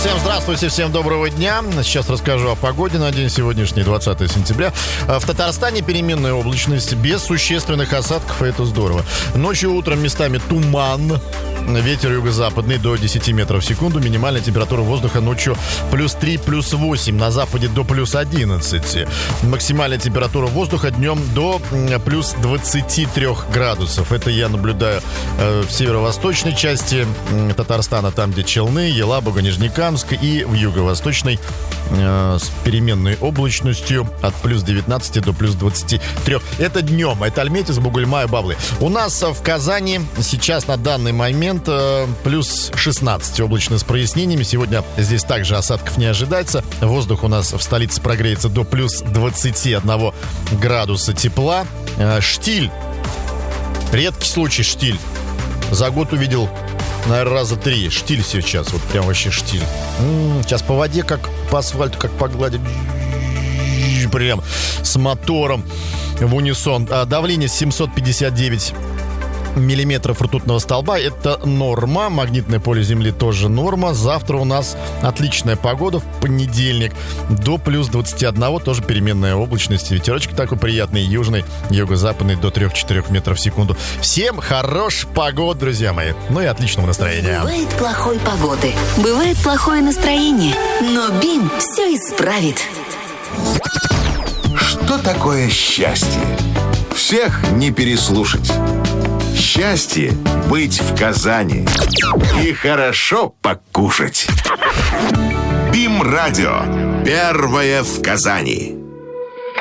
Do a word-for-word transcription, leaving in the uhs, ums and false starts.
Всем здравствуйте, всем доброго дня. Сейчас расскажу о погоде на день сегодняшний, двадцатое сентября. В Татарстане переменная облачность, без существенных осадков, и это здорово. Ночью и утром местами туман. Ветер юго-западный до десяти метров в секунду. Минимальная температура воздуха ночью плюс три, плюс восемь. На западе до плюс одиннадцать. Максимальная температура воздуха днем до плюс двадцати трёх градусов. Это я наблюдаю э, в северо-восточной части э, Татарстана, там, где Челны, Елабуга, Нижнекамск, и в юго-восточной э, с переменной облачностью от плюс девятнадцати до плюс двадцати трёх. Это днем. Это Альметьевск, Бугульма и Баблы. У нас в Казани сейчас на данный момент плюс шестнадцать, облачно с прояснениями. Сегодня здесь также осадков не ожидается. Воздух у нас в столице прогреется до плюс двадцати одного градуса тепла. Штиль. Редкий случай штиль. За год увидел, наверное, раза три. Штиль сейчас. Вот прям вообще штиль. М-м, сейчас по воде, как по асфальту, как погладить. Прям с мотором в унисон. Давление семьсот пятьдесят девять миллиметров ртутного столба. Это норма. Магнитное поле Земли тоже норма. Завтра у нас отличная погода. В понедельник до плюс двадцати одного. Тоже переменная облачность. Ветерочек такой приятный. Южный, юго-западный до трёх-четырёх метров в секунду. Всем хорошей погоды, друзья мои. Ну и отличного настроения. Бывает плохой погоды. Бывает плохое настроение. Но БИМ все исправит. Что такое счастье? Всех не переслушать. Счастье быть в Казани и хорошо покушать. БИМ-радио. Первое в Казани.